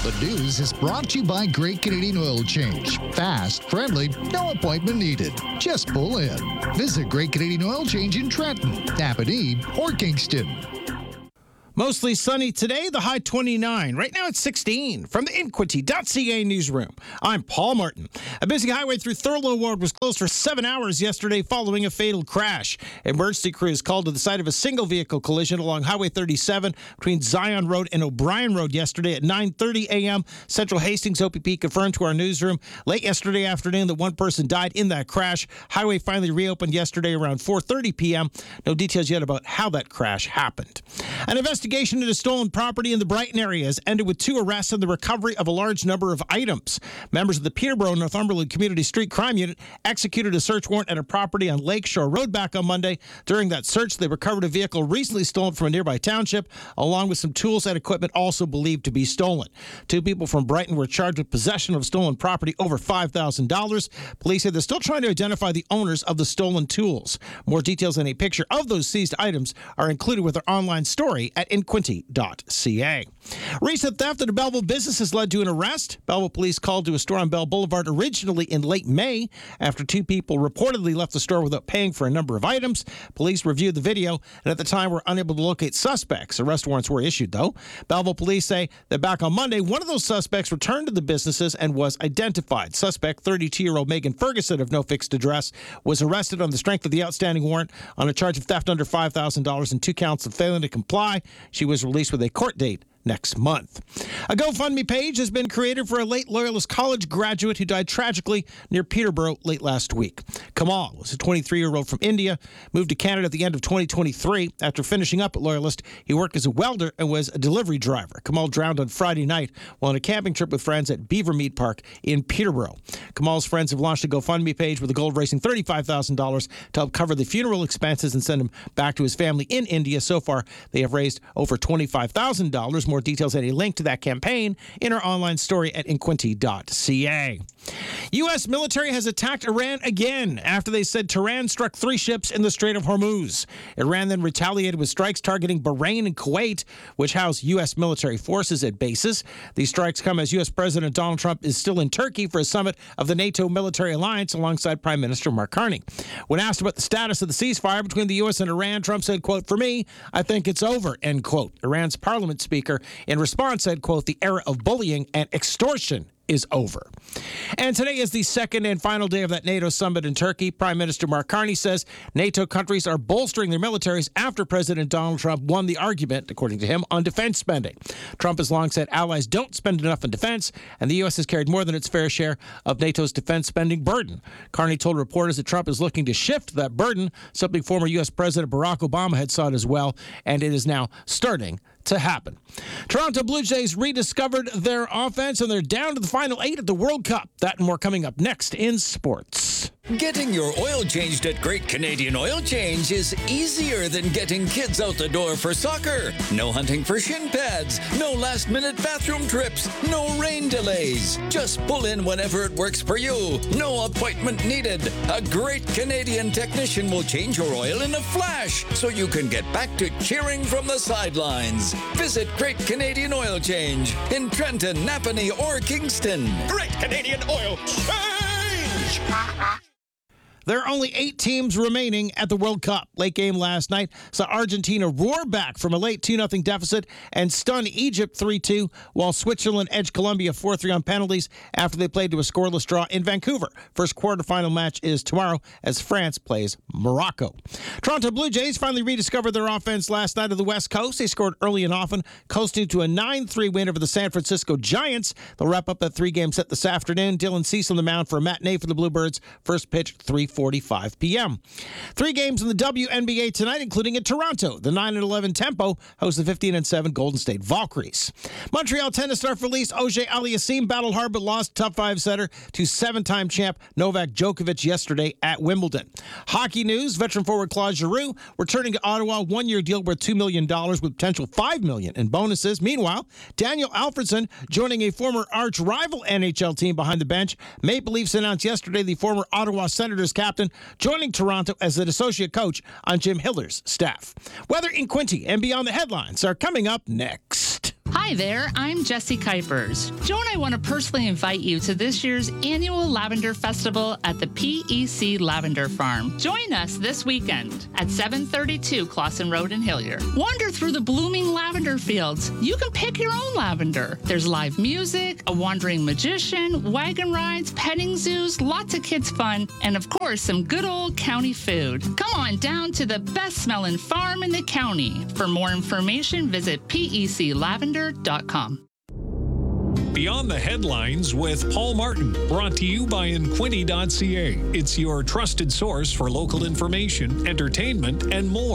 The news is brought to you by Great Canadian Oil Change. Fast, friendly, no appointment needed. Just pull in. Visit Great Canadian Oil Change in Trenton, Napanee, or Kingston. Mostly sunny today, the high 29. Right now it's 16. From the Inquity.ca newsroom, I'm Paul Martin. A busy highway through Thurlow Ward was closed for 7 hours yesterday following a fatal crash. Emergency crews called to the site of a single vehicle collision along Highway 37 between Zion Road and O'Brien Road yesterday at 9:30 a.m. Central Hastings OPP confirmed to our newsroom late yesterday afternoon that one person died in that crash. Highway finally reopened yesterday around 4:30 p.m. No details yet about how that crash happened. An investigation into stolen property in the Brighton area has ended with 2 arrests and the recovery of a large number of items. Members of the Peterborough Northumberland Community Street Crime Unit executed a search warrant at a property on Lakeshore Road back on Monday. During that search, they recovered a vehicle recently stolen from a nearby township, along with some tools and equipment also believed to be stolen. 2 people from Brighton were charged with possession of stolen property over $5,000. Police say they're still trying to identify the owners of the stolen tools. More details and a picture of those seized items are included with our online story at Inquity.ca. Recent theft at a Belleville business has led to an arrest. Belleville police called to a store on Bell Boulevard originally in late May after 2 people reportedly left the store without paying for a number of items. Police reviewed the video and at the time were unable to locate suspects. Arrest warrants were issued, though. Belleville police say that back on Monday, one of those suspects returned to the businesses and was identified. Suspect, 32-year-old Megan Ferguson of no fixed address, was arrested on the strength of the outstanding warrant on a charge of theft under $5,000 and 2 counts of failing to comply. She was released with a court date next month. A GoFundMe page has been created for a late Loyalist College graduate who died tragically near Peterborough late last week. Kamal was a 23-year-old from India, moved to Canada at the end of 2023. After finishing up at Loyalist, he worked as a welder and was a delivery driver. Kamal drowned on Friday night while on a camping trip with friends at Beaver Mead Park in Peterborough. Kamal's friends have launched a GoFundMe page with the goal of raising $35,000 to help cover the funeral expenses and send him back to his family in India. So far, they have raised over $25,000. More details and a link to that campaign in our online story at Inquity.ca. U.S. military has attacked Iran again after they said Tehran struck 3 ships in the Strait of Hormuz. Iran then retaliated with strikes targeting Bahrain and Kuwait, which house U.S. military forces at bases. These strikes come as U.S. President Donald Trump is still in Turkey for a summit of the NATO military alliance alongside Prime Minister Mark Carney. When asked about the status of the ceasefire between the U.S. and Iran, Trump said, quote, "For me, I think it's over," end quote. Iran's parliament speaker in response said, quote, "The era of bullying and extortion is over." And today is the second and final day of that NATO summit in Turkey. Prime Minister Mark Carney says NATO countries are bolstering their militaries after President Donald Trump won the argument, according to him, on defense spending. Trump has long said allies don't spend enough on defense, and the U.S. has carried more than its fair share of NATO's defense spending burden. Carney told reporters that Trump is looking to shift that burden, something former U.S. President Barack Obama had sought as well, and it is now starting to happen. Toronto Blue Jays rediscovered their offense, and they're down to the final 8 at the World Cup. That and more coming up next in sports. Getting your oil changed at Great Canadian Oil Change is easier than getting kids out the door for soccer. No hunting for shin pads, no last-minute bathroom trips, no rain delays. Just pull in whenever it works for you. No appointment needed. A Great Canadian technician will change your oil in a flash so you can get back to cheering from the sidelines. Visit Great Canadian Oil Change in Trenton, Napanee, or Kingston. Great Canadian Oil Change! There are only 8 teams remaining at the World Cup. Late game last night saw Argentina roar back from a late 2-0 deficit and stun Egypt 3-2, while Switzerland edged Colombia 4-3 on penalties after they played to a scoreless draw in Vancouver. First quarterfinal match is tomorrow as France plays Morocco. Toronto Blue Jays finally rediscovered their offense last night on the West Coast. They scored early and often, coasting to a 9-3 win over the San Francisco Giants. They'll wrap up that 3-game set this afternoon. Dylan Cease on the mound for a matinee for the Bluebirds. First pitch, 3:45 p.m. 3 games in the WNBA tonight, including in Toronto. The 9-11 Tempo hosts the 15-7 Golden State Valkyries. Montreal tennis star Felice Auger-Aliassime battled hard but lost top 5 setter to 7-time champ Novak Djokovic yesterday at Wimbledon. Hockey news, veteran forward Claude Giroux returning to Ottawa, 1-year deal worth $2 million with potential $5 million in bonuses. Meanwhile, Daniel Alfredson joining a former arch-rival NHL team behind the bench. Maple Leafs announced yesterday the former Ottawa Senators captain joining Toronto as an associate coach on Jim Hiller's staff. Weather in Quinte and beyond the headlines are coming up next. Hi, Hi there, I'm Jessie Kuipers. Joe and I want to personally invite you to this year's annual Lavender Festival at the PEC Lavender Farm. Join us this weekend at 732 Clausen Road in Hillier. Wander through the blooming lavender fields. You can pick your own lavender. There's live music, a wandering magician, wagon rides, petting zoos, lots of kids fun, and of course, some good old county food. Come on down to the best smelling farm in the county. For more information, visit peclavender.com. Beyond the Headlines with Paul Martin, brought to you by Inquinty.ca. It's your trusted source for local information, entertainment, and more.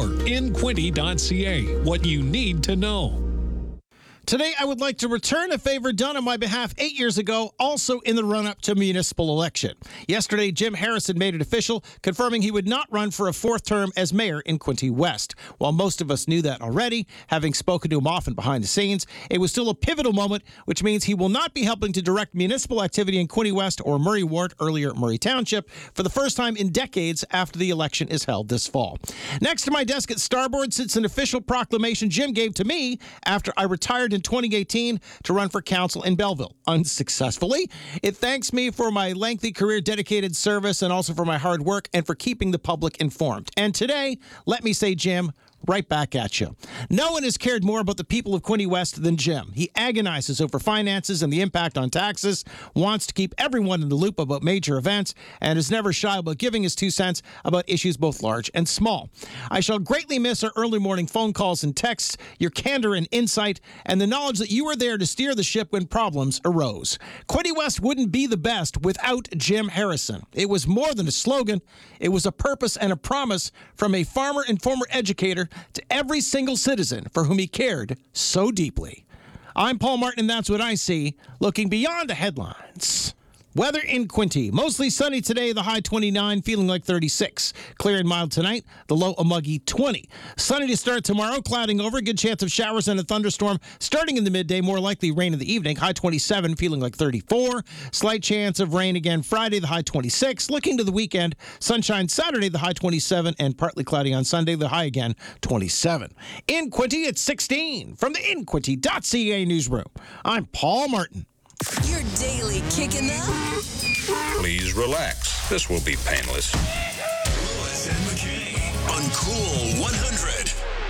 Inquinty.ca, what you need to know. Today, I would like to return a favor done on my behalf 8 years ago, also in the run-up to municipal election. Yesterday, Jim Harrison made it official, confirming he would not run for a fourth term as mayor in Quinte West. While most of us knew that already, having spoken to him often behind the scenes, it was still a pivotal moment, which means he will not be helping to direct municipal activity in Quinte West or Murray Ward, earlier Murray Township, for the first time in decades after the election is held this fall. Next to my desk at Starboard sits an official proclamation Jim gave to me after I retired in 2018 to run for council in Belleville, unsuccessfully. It thanks me for my lengthy career, dedicated service, and also for my hard work and for keeping the public informed. And today, let me say, Jim, right back at you. No one has cared more about the people of Quinte West than Jim. He agonizes over finances and the impact on taxes, wants to keep everyone in the loop about major events, and is never shy about giving his 2 cents about issues both large and small. I shall greatly miss our early morning phone calls and texts, your candor and insight, and the knowledge that you were there to steer the ship when problems arose. Quinte West wouldn't be the best without Jim Harrison. It was more than a slogan. It was a purpose and a promise from a farmer and former educator to every single citizen for whom he cared so deeply. I'm Paul Martin, and that's what I see, looking beyond the headlines. Weather in Quinte. Mostly sunny today, the high 29, feeling like 36. Clear and mild tonight, the low a muggy 20. Sunny to start tomorrow, clouding over, good chance of showers and a thunderstorm starting in the midday, more likely rain in the evening. High 27, feeling like 34. Slight chance of rain again Friday, the high 26. Looking to the weekend, sunshine Saturday, the high 27, and partly cloudy on Sunday, the high again 27. In Quinte, it's 16. From the Inquinty.ca newsroom, I'm Paul Martin. Your daily kicking up. Please relax. This will be painless. Lewis and McKay on Cool 100.